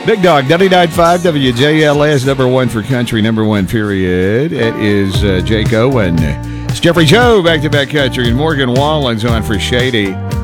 Big Dog, 99.5 WJLS, number one for country, number one, period. It is Jake Owen. It's Jeffrey Joe, back-to-back country, and Morgan Wallen's on for Shady.